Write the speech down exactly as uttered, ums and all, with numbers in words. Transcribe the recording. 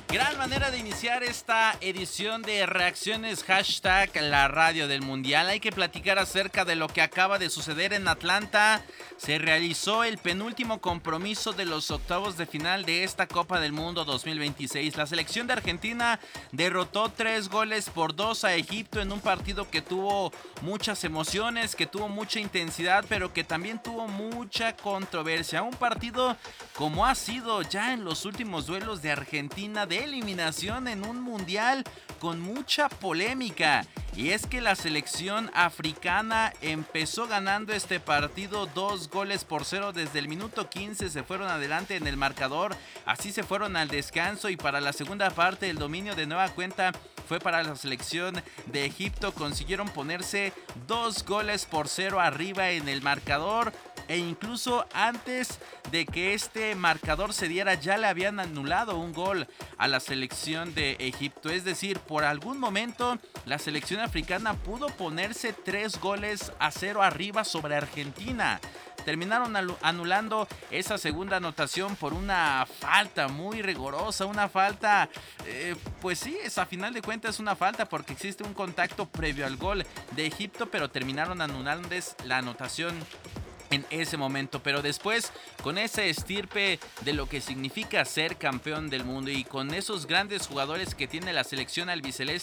Gran manera de iniciar esta edición de reacciones hashtag la radio del mundial. Hay que platicar acerca de lo que acaba de suceder en Atlanta. Se realizó el penúltimo compromiso de los octavos de final de esta Copa del Mundo dos mil veintiséis. La selección de Argentina derrotó tres goles por dos a Egipto en un partido que tuvo muchas emociones, que tuvo mucha intensidad, pero que también tuvo mucha controversia. Un partido como ha sido ya en los últimos duelos de Argentina de eliminación en un mundial con mucha polémica. Y es que la selección africana empezó ganando este partido dos goles por cero desde el minuto quince, se fueron adelante en el marcador, así se fueron al descanso y para la segunda parte el dominio de nueva cuenta fue para la selección de Egipto. Consiguieron ponerse dos goles por cero arriba en el marcador. E incluso antes de que este marcador se diera ya le habían anulado un gol a la selección de Egipto. Es decir, por algún momento la selección africana pudo ponerse tres goles a cero arriba sobre Argentina. Terminaron anulando esa segunda anotación por una falta muy rigorosa, una falta, eh, pues sí, es a final de cuentas una falta porque existe un contacto previo al gol de Egipto, pero terminaron anulando la anotación en ese momento. Pero después, con ese estirpe de lo que significa ser campeón del mundo y con esos grandes jugadores que tiene la selección albiceleste,